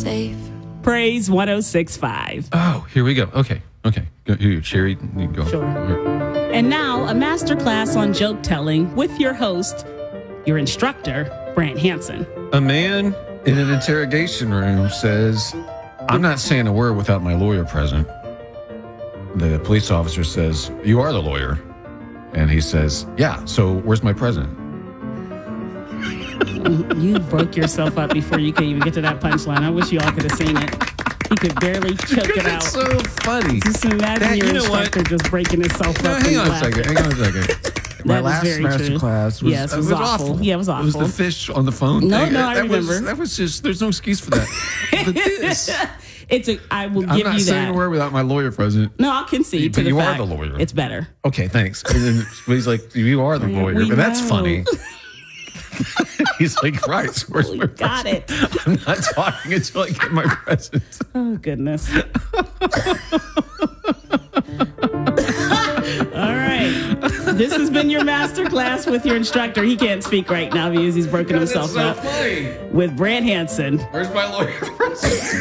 safe. Praise 106.5. Oh, here we go. Okay. Go, here, Sherry, you go. Sure. And now, a masterclass on joke telling with your host, your instructor, Brant Hansen. A man in an interrogation room says, "I'm not saying a word without my lawyer present." The police officer says, "You are the lawyer." And he says, "Yeah, so where's my present?" You broke yourself up before you could even get to that punchline. I wish you all could have seen it. He could barely choke it out. It's so funny. Just imagine your instructor just breaking himself up. Hang on a laughing. second. My That is last very master true. class was, Yes, it was awful. Yeah, it was It was the awful. fish on the phone No, thing. no, I remember. That was just, there's no excuse for that. But this, I will I'm give not you saying a that. word without my lawyer present. No, I'll concede But to the you are fact the lawyer. it's better. Okay, thanks. And then he's like, "You are the lawyer." we But that's know. funny. He's like, "Right, so where's my Got present?" it. I'm not talking until I get my present. Oh, goodness. All right. This has been your master class with your instructor. He can't speak right now because he's broken himself up. funny. With Brant Hansen. Where's my lawyer present?